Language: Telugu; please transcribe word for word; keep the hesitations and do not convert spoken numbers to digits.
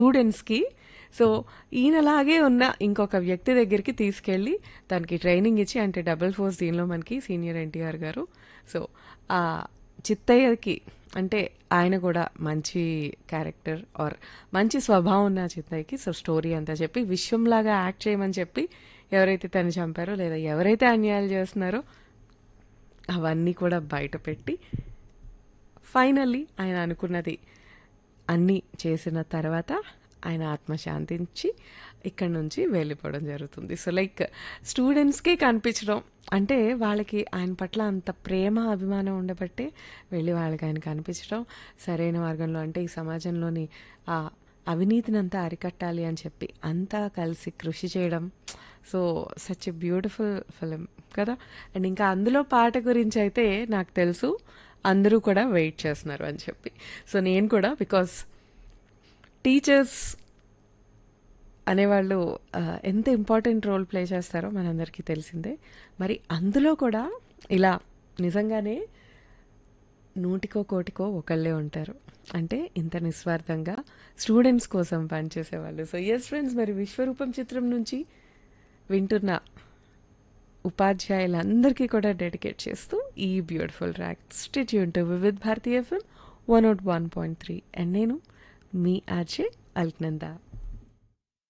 స్టూడెంట్స్‌కి. సో, ఈయనలాగే ఉన్న ఇంకొక వ్యక్తి దగ్గరికి తీసుకెళ్ళి తనకి ట్రైనింగ్ ఇచ్చి అంటే డబుల్ ఫోర్స్ దీనిలో మనకి సీనియర్ ఎన్టీఆర్ గారు. సో, ఆ చిత్తయ్యకి అంటే ఆయన కూడా మంచి క్యారెక్టర్ ఆర్ మంచి స్వభావం ఉన్న చిత్తయ్యకి సో స్టోరీ అంతా చెప్పి విశ్వంలాగా యాక్ట్ చేయమని చెప్పి ఎవరైతే తను చంపారో లేదా ఎవరైతే అన్యాయాలు చేస్తున్నారో అవన్నీ కూడా బయట పెట్టి ఫైనల్లీ ఆయన అనుకున్నది అన్నీ చేసిన తర్వాత ఆయన ఆత్మ శాంతించి ఇక్కడ నుంచి వెళ్ళిపోవడం జరుగుతుంది. సో లైక్ స్టూడెంట్స్కే కనిపించడం అంటే వాళ్ళకి ఆయన పట్ల అంత ప్రేమ అభిమానం ఉండబట్టే వెళ్ళి వాళ్ళకి ఆయన కనిపించడం సరైన మార్గంలో అంటే ఈ సమాజంలోని ఆ అవినీతిని అంతా అరికట్టాలి అని చెప్పి అంతా కలిసి కృషి చేయడం. So such a beautiful film కదా. అండ్ ఇంకా అందులో పాట గురించి అయితే నాకు తెలుసు అందరూ కూడా వెయిట్ చేస్తున్నారు అని చెప్పి. సో నేను కూడా బికాస్ టీచర్స్ అనేవాళ్ళు ఆ, ఎంత ఇంపార్టెంట్ రోల్ ప్లే చేస్తారో మనందరికీ తెలిసిందే. మరి అందులో కూడా ఇలా నిజంగానే నూటికో కోటికో ఒకళ్ళే ఉంటారు అంటే ఇంత నిస్వార్థంగా స్టూడెంట్స్ కోసం పనిచేసేవాళ్ళు. సో ఎస్ ఫ్రెండ్స్, మరి విశ్వరూపం చిత్రం నుంచి వింటున్న ఉపాధ్యాయులందరికీ కూడా డెడికేట్ చేస్తూ ఈ beautiful track state Yoon to Vividh Bharatiya FM one not one point three and నేను మీ ఆర్జే అల్క్నందా.